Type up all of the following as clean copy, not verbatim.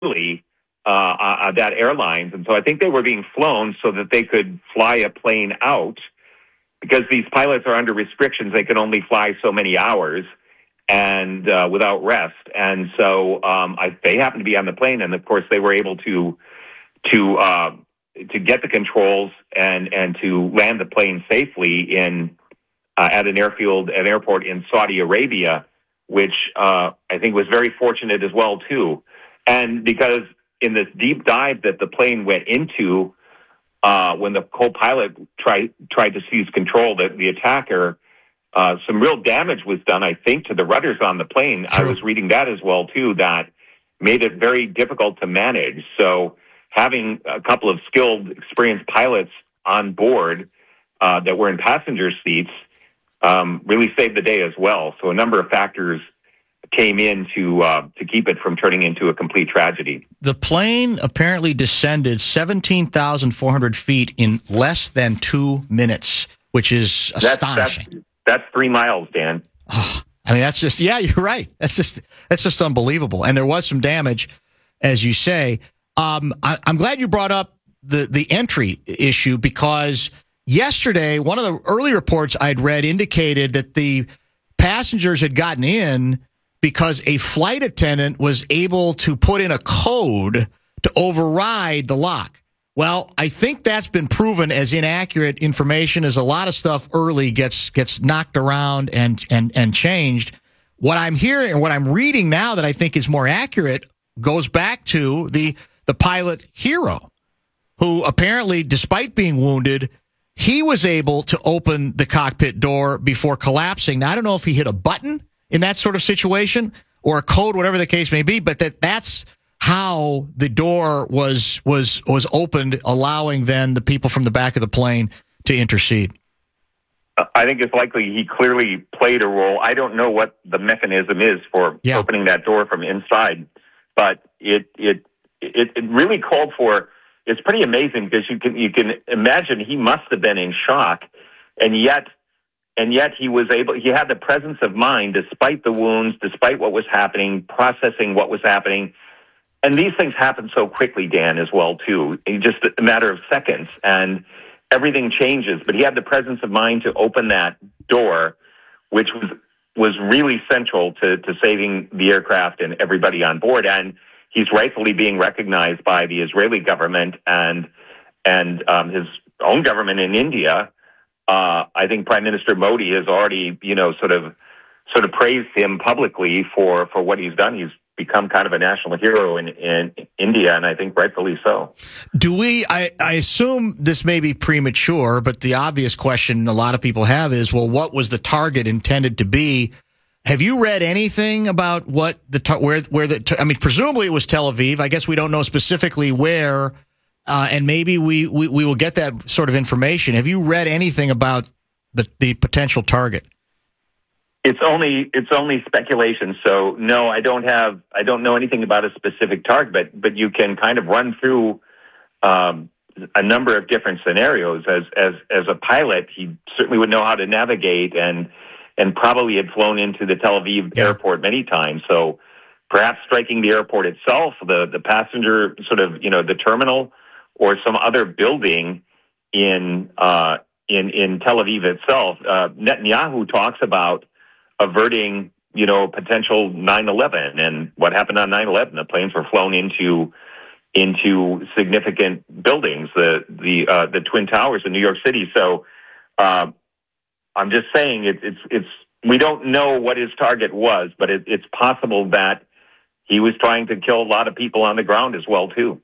early that airlines, and so I think they were being flown so that they could fly a plane out, because these pilots are under restrictions. They can only fly so many hours and without rest, and so they happened to be on the plane, and of course they were able to get the controls and to land the plane safely in at an airport in Saudi Arabia, which I think was very fortunate as well too. And because in this deep dive that the plane went into, when the co-pilot tried to seize control, the attacker, some real damage was done, I think, to the rudders on the plane. True. I was reading that as well too. That made it very difficult to manage. So having a couple of skilled, experienced pilots on board that were in passenger seats really saved the day as well. So a number of factors came in to keep it from turning into a complete tragedy. The plane apparently descended 17,400 feet in less than 2 minutes, which is astonishing. That's 3 miles, Dan. Oh, I mean, that's just, yeah, you're right. That's just unbelievable. And there was some damage, as you say. I'm glad you brought up the entry issue, because yesterday, one of the early reports I'd read indicated that the passengers had gotten in because a flight attendant was able to put in a code to override the lock. Well, I think that's been proven as inaccurate information, as a lot of stuff early gets knocked around and changed. What I'm hearing, or what I'm reading now that I think is more accurate, goes back to the pilot Hero, who apparently, despite being wounded, he was able to open the cockpit door before collapsing. Now, I don't know if he hit a button in that sort of situation, or a code, whatever the case may be, but that's how the door was opened, allowing then the people from the back of the plane to intercede. I think it's likely he clearly played a role. I don't know what the mechanism is for opening that door from inside, but it really called for. It's pretty amazing, because you can imagine he must have been in shock, and yet he was able. He had the presence of mind, despite the wounds, despite what was happening, processing what was happening. And these things happen so quickly, Dan, as well too. In just a matter of seconds, and everything changes. But he had the presence of mind to open that door, which was really central to saving the aircraft and everybody on board. And he's rightfully being recognized by the Israeli government and his own government in India. I think Prime Minister Modi has already, sort of praised him publicly for what he's done. He's become kind of a national hero in India, and I think rightfully so. I assume this may be premature, but the obvious question a lot of people have is, well, what was the target intended to be? Have you read anything about what I mean, presumably it was Tel Aviv. I guess we don't know specifically where, and maybe we will get that sort of information. Have you read anything about the potential target? It's only speculation. So no, I don't know anything about a specific target, but you can kind of run through a number of different scenarios. As a pilot, he certainly would know how to navigate, and probably had flown into the Tel Aviv airport many times. So perhaps striking the airport itself, the passenger sort of, the terminal, or some other building in Tel Aviv itself. Netanyahu talks about averting, potential 9/11, and what happened on 9/11. The planes were flown into significant buildings, the Twin Towers in New York City. So I'm just saying it's we don't know what his target was, but it's possible that he was trying to kill a lot of people on the ground as well too.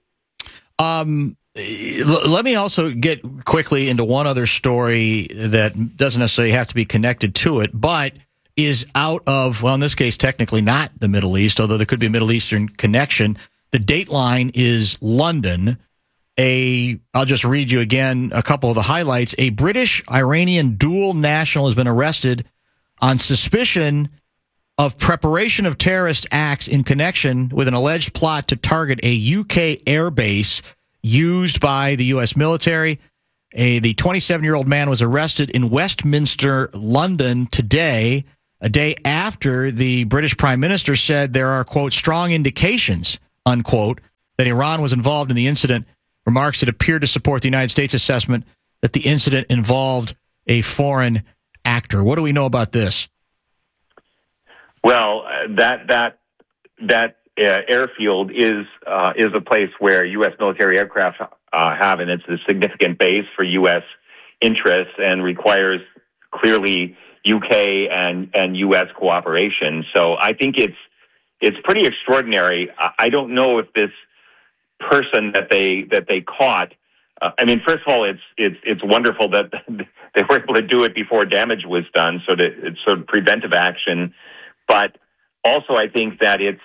Let me also get quickly into one other story that doesn't necessarily have to be connected to it, but is out of, well, in this case, technically not the Middle East, although there could be a Middle Eastern connection. The dateline is London. I'll just read you again a couple of the highlights. A British-Iranian dual national has been arrested on suspicion of preparation of terrorist acts in connection with an alleged plot to target a UK airbase used by the U.S. military. The 27-year-old man was arrested in Westminster, London today, a day after the British Prime Minister said there are, quote, strong indications, unquote, that Iran was involved in the incident, remarks that appeared to support the United States assessment that the incident involved a foreign actor. What do we know about this? Well, that airfield is a place where U.S. military aircraft have, and it's a significant base for U.S. interests and requires clearly UK and U.S. cooperation. So I think it's pretty extraordinary. I don't know if this person that they caught. I mean, first of all, it's wonderful that they were able to do it before damage was done, so that it's sort of preventive action. But also, I think that it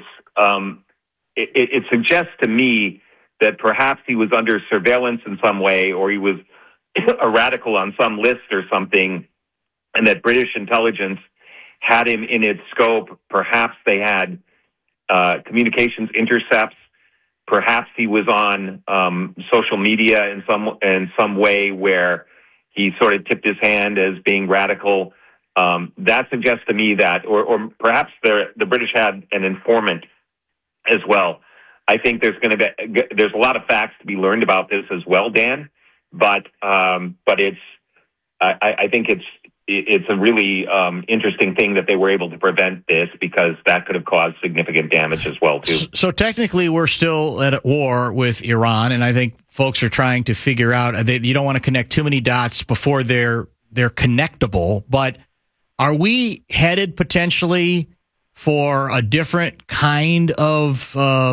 suggests to me that perhaps he was under surveillance in some way, or he was a radical on some list or something, and that British intelligence had him in its scope. Perhaps they had communications intercepts. Perhaps he was on social media in some way where he sort of tipped his hand as being radical. That suggests to me that, or perhaps the British had an informant as well. I think there's a lot of facts to be learned about this as well, Dan. But it's I think it's a really interesting thing that they were able to prevent this, because that could have caused significant damage as well too. So technically, we're still at war with Iran, and I think folks are trying to figure out. You don't want to connect too many dots before they're connectable, but are we headed potentially for a different kind of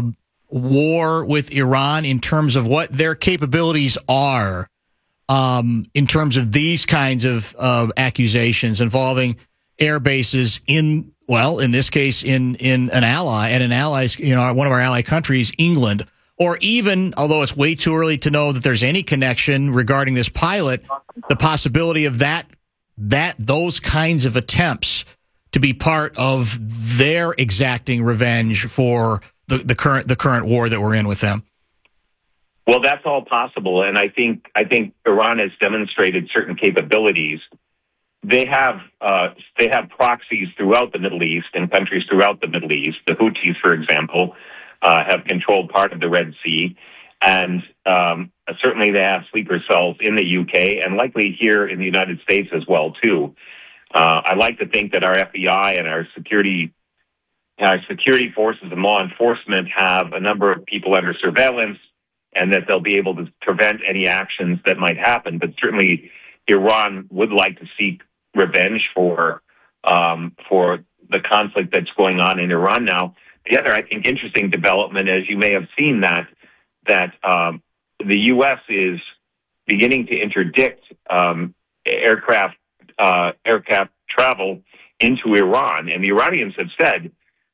war with Iran in terms of what their capabilities are, in terms of these kinds of accusations involving air bases in this case, in an ally, and an ally's, one of our ally countries, England, or even, although it's way too early to know that there's any connection regarding this pilot, the possibility of those kinds of attempts to be part of their exacting revenge for the current war that we're in with them. Well, that's all possible, and I think Iran has demonstrated certain capabilities. They have proxies throughout the Middle East and countries throughout the Middle East. The Houthis, for example, have controlled part of the Red Sea, and certainly they have sleeper cells in the UK and likely here in the United States as well too. I like to think that our FBI and our security forces and law enforcement have a number of people under surveillance, and that they'll be able to prevent any actions that might happen. But certainly, Iran would like to seek revenge for the conflict that's going on in Iran now. The other, I think, interesting development, as you may have seen, that the U.S. is beginning to interdict aircraft travel into Iran, and the Iranians have said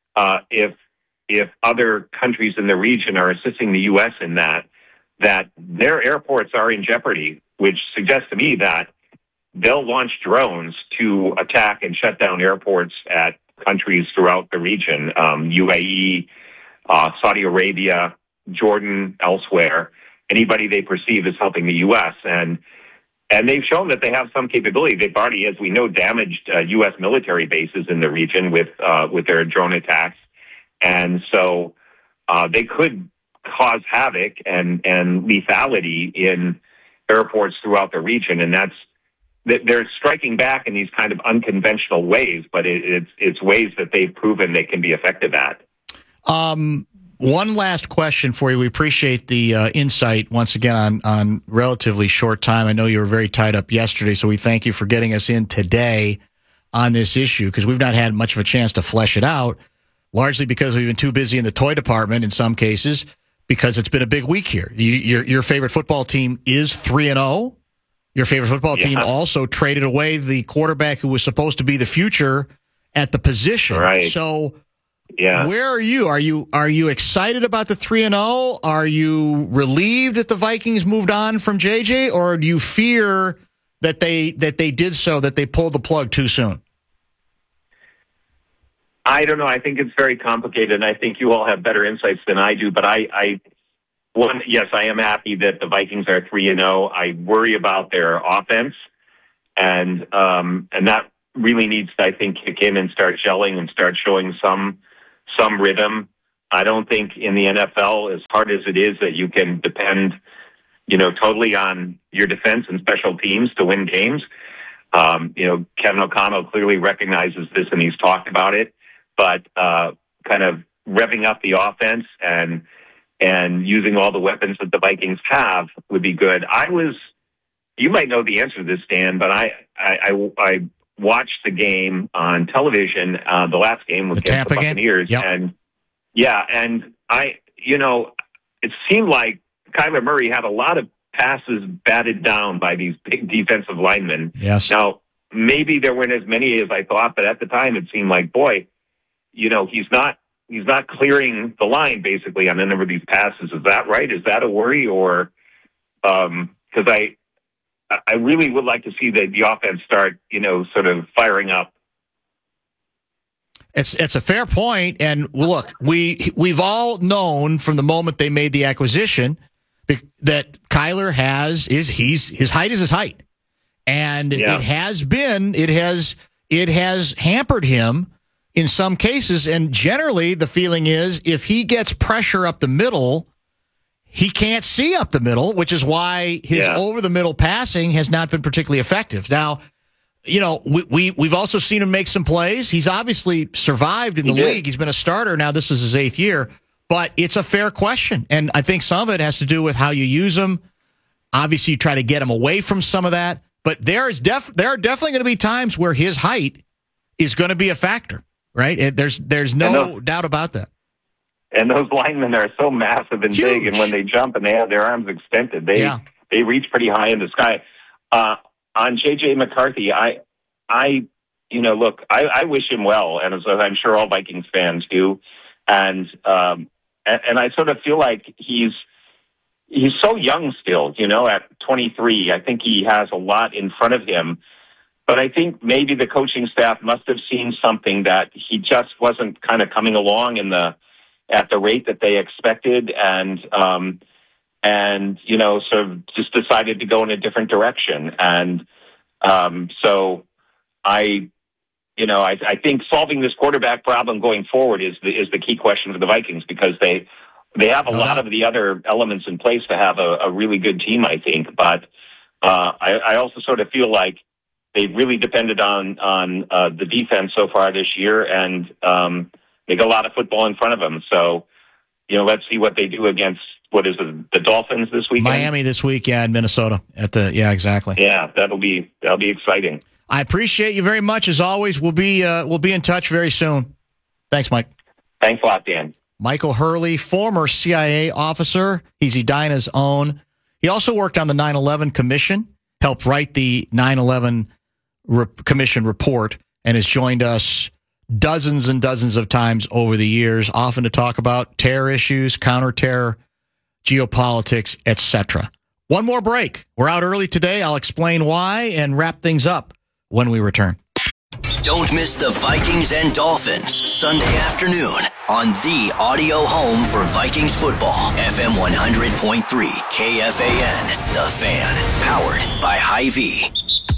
if other countries in the region are assisting the U.S. in that their airports are in jeopardy, which suggests to me that they'll launch drones to attack and shut down airports at countries throughout the region, UAE, Saudi Arabia, Jordan, elsewhere, anybody they perceive as helping the U.S. And they've shown that they have some capability. They've already, as we know, damaged U.S. military bases in the region with their drone attacks. And so they could cause havoc and lethality in airports throughout the region. And they're striking back in these kind of unconventional ways, but it's ways that they've proven they can be effective at. One last question for you. We appreciate the insight once again on relatively short time. I know you were very tied up yesterday, so we thank you for getting us in today on this issue, because we've not had much of a chance to flesh it out, largely because we've been too busy in the toy department in some cases, because it's been a big week here. Your favorite football team is 3-0. Your favorite football team also traded away the quarterback who was supposed to be the future at the position. Right. So where are you? Are you excited about the 3-0? Are you relieved that the Vikings moved on from JJ, or do you fear that they did so, that they pulled the plug too soon? I don't know. I think it's very complicated, and I think you all have better insights than I do. But yes, I am happy that the Vikings are 3-0. I worry about their offense, and that really needs to, I think, kick in and start gelling and start showing some rhythm. I don't think in the NFL, as hard as it is, that you can depend, totally on your defense and special teams to win games. Kevin O'Connell clearly recognizes this and he's talked about it, but kind of revving up the offense and using all the weapons that the Vikings have would be good. You might know the answer to this, Dan, but I watched the game on television, the last game against the Buccaneers. Yep. And it seemed like Kyler Murray had a lot of passes batted down by these big defensive linemen. Yes. Now, maybe there weren't as many as I thought, but at the time it seemed like, boy, he's not clearing the line basically on a number of these passes. Is that right? Is that a worry? Or because I really would like to see the offense start, sort of firing up. It's a fair point, and look, we've all known from the moment they made the acquisition that Kyler his height is his height, and it has hampered him in some cases, and generally the feeling is if he gets pressure up the middle, he can't see up the middle, which is why his over-the-middle passing has not been particularly effective. Now, we've also seen him make some plays. He's obviously survived in the league. He's been a starter. Now this is his 8th year. But it's a fair question, and I think some of it has to do with how you use him. Obviously, you try to get him away from some of that. But there are definitely going to be times where his height is going to be a factor, right? There's no doubt about that. And those linemen are so massive and big, and when they jump and they have their arms extended, they reach pretty high in the sky. On J.J. McCarthy, I wish him well, and as I'm sure all Vikings fans do. And I sort of feel like he's so young still, at 23. I think he has a lot in front of him. But I think maybe the coaching staff must have seen something that he just wasn't kind of coming along at the rate that they expected, and sort of just decided to go in a different direction. And so I think solving this quarterback problem going forward is the key question for the Vikings, because they have a lot of the other elements in place to have a really good team, I think. But I also sort of feel like they've really depended on the defense so far this year, and they got a lot of football in front of them. So, let's see what they do against, the Dolphins this weekend? Miami this weekend, Minnesota. Exactly. Yeah, that'll be exciting. I appreciate you very much, as always. We'll be in touch very soon. Thanks, Mike. Thanks a lot, Dan. Michael Hurley, former CIA officer. He's Edina's own. He also worked on the 9/11 Commission, helped write the 9/11 Commission report, and has joined us dozens and dozens of times over the years, often to talk about terror issues, counterterror, geopolitics, etc. One more break. We're out early today. I'll explain why and wrap things up when we return. Don't miss the Vikings and Dolphins Sunday afternoon on the audio home for Vikings football, FM 100.3 KFAN, The Fan, powered by Hy-Vee.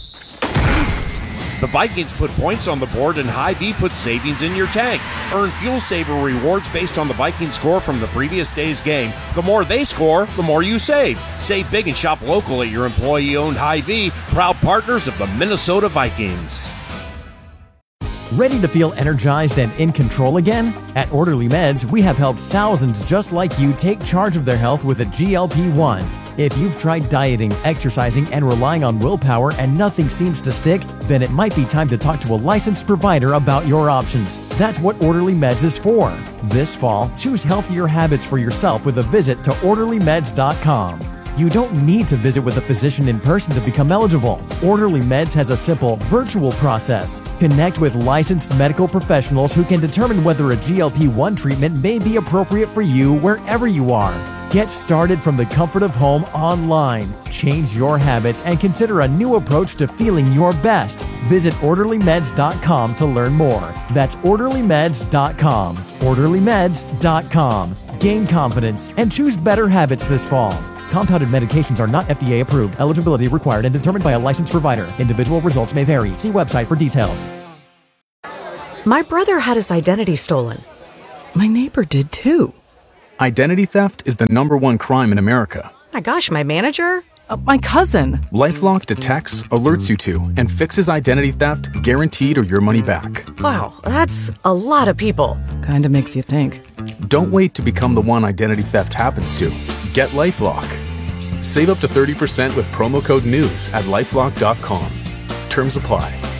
The Vikings put points on the board, and Hy-Vee puts savings in your tank. Earn Fuel Saver rewards based on the Vikings score from the previous day's game. The more they score, the more you save. Save big and shop local at your employee-owned Hy-Vee, proud partners of the Minnesota Vikings. Ready to feel energized and in control again? At Orderly Meds, we have helped thousands just like you take charge of their health with a GLP-1. If you've tried dieting, exercising, and relying on willpower and nothing seems to stick, then it might be time to talk to a licensed provider about your options. That's what Orderly Meds is for. This fall, choose healthier habits for yourself with a visit to OrderlyMeds.com. You don't need to visit with a physician in person to become eligible. Orderly Meds has a simple, virtual process. Connect with licensed medical professionals who can determine whether a GLP-1 treatment may be appropriate for you wherever you are. Get started from the comfort of home online. Change your habits and consider a new approach to feeling your best. Visit OrderlyMeds.com to learn more. That's OrderlyMeds.com. OrderlyMeds.com. Gain confidence and choose better habits this fall. Compounded medications are not FDA approved. Eligibility required and determined by a licensed provider. Individual results may vary. See website for details. My brother had his identity stolen. My neighbor did too. Identity theft is the #1 crime in America. My gosh, my manager? My cousin. LifeLock detects, alerts you to, and fixes identity theft guaranteed or your money back. Wow, that's a lot of people. Kinda makes you think. Don't wait to become the one identity theft happens to. Get LifeLock. Save up to 30% with promo code NEWS at LifeLock.com. Terms apply.